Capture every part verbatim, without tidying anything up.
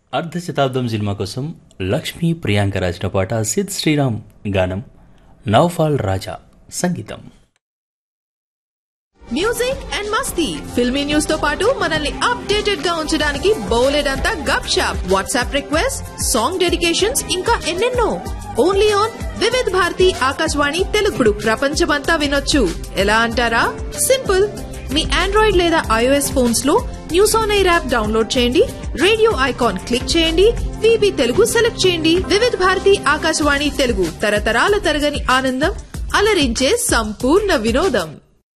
అర్ధ శతాబ్దం సినిమా కోసం లక్ష్మీ ప్రియాంక రాసిన పాట సిద్ శ్రీరామ్ గానం, నౌఫాల్ రాజా సంగీతం. Music and Masti filmy news తో పాటు మనల్ని అప్డేటెడ్ గా ఉంచడానికి బోలెడంతా గప్ shop, WhatsApp request, song dedications, ఇంకా ఎన్నెన్నో. ఓన్లీ ఆన్ వివిధ్ భారతి ఆకాశవాణి తెలుగుడు ప్రపంచమంతా వినొచ్చు. ఎలా అంటారా? సింపుల్. మీ ఆండ్రాయిడ్ లేదా ఐఓఎస్ ఫోన్స్ లో news on air app download చేయండి, రేడియో ఐకాన్ క్లిక్ చేయండి, వీబీ తెలుగు సెలెక్ట్ చేయండి. వివిధ భారతి ఆకాశవాణి తెలుగు తరతరాల తరగని ఆనందం, అలరించే సంపూర్ణ వినోదం.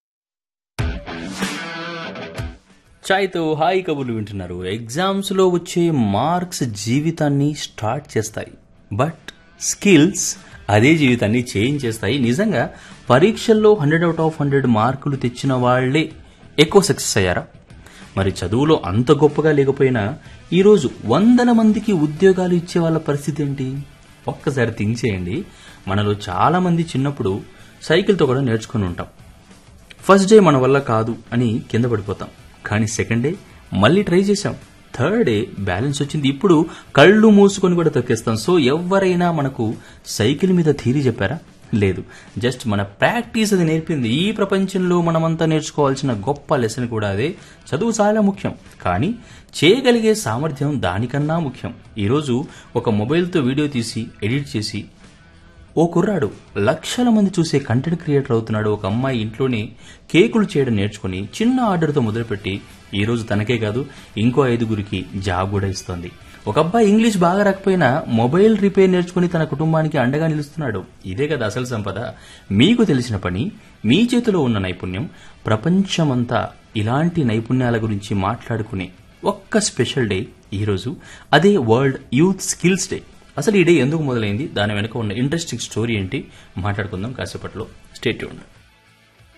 చాయ్తో హాయ్ కబుర్లు వింటున్నారు. ఎగ్జామ్స్ లో వచ్చే మార్క్స్ జీవితాన్ని స్టార్ట్ చేస్తాయి, బట్ స్కిల్స్ అదే జీవితాన్ని చేంజ్ చేస్తాయి. నిజంగా పరీక్షల్లో హండ్రెడ్ అవుట్ ఆఫ్ హండ్రెడ్ మార్కులు తెచ్చిన వాళ్లే ఎక్కువ సక్సెస్ అయ్యారా? మరి చదువులో అంత గొప్పగా లేకపోయినా ఈరోజు వందల మందికి ఉద్యోగాలు ఇచ్చే వాళ్ళ పరిస్థితి ఏంటి? ఒక్కసారి థింక్ చేయండి. మనలో చాలా మంది చిన్నప్పుడు సైకిల్తో కూడా నేర్చుకుని ఉంటాం. ఫస్ట్ డే మన వల్ల కాదు అని కింద పడిపోతాం, కానీ సెకండ్ డే మళ్ళీ ట్రై చేశాం, థర్డ్ డే బ్యాలెన్స్ వచ్చింది, ఇప్పుడు కళ్ళు మూసుకొని కూడా తొక్కేస్తాం. సో ఎవరైనా మనకు సైకిల్ మీద థియరీ చెప్పారా? లేదు, జస్ట్ మన ప్రాక్టీస్ అది నేర్పింది. ఈ ప్రపంచంలో మనమంతా నేర్చుకోవాల్సిన గొప్ప లెసన్ కూడా అదే. చదువు చాలా ముఖ్యం, కానీ చేయగలిగే సామర్థ్యం దానికన్నా ముఖ్యం. ఈరోజు ఒక మొబైల్తో వీడియో తీసి ఎడిట్ చేసి ఓ కుర్రాడు లక్షల మంది చూసే కంటెంట్ క్రియేటర్ అవుతున్నాడు. ఒక అమ్మాయి ఇంట్లోనే కేకులు చేయడం నేర్చుకుని చిన్న ఆర్డర్తో మొదలుపెట్టి ఈరోజు తనకే కాదు ఇంకో ఐదుగురికి జాబ్ కూడా ఇస్తోంది. ఒక అబ్బాయి ఇంగ్లీష్ బాగా రాకపోయినా మొబైల్ రిపేర్ నేర్చుకుని తన కుటుంబానికి అండగా నిలుస్తున్నాడు. ఇదే కదా అసలు సంపద. మీకు తెలిసిన పని, మీ చేతిలో ఉన్న నైపుణ్యం, ప్రపంచమంతా ఇలాంటి నైపుణ్యాల గురించి మాట్లాడుకునే ఒక్క స్పెషల్ డే ఈరోజు. అదే వరల్డ్ యూత్ స్కిల్స్ డే. అసలు ఈ డే ఎందుకు మొదలైంది, దాని వెనుక ఉన్న ఇంట్రెస్టింగ్ స్టోరీ ఏంటి మాట్లాడుకుందాం కాసేపట్లో. Stay tuned.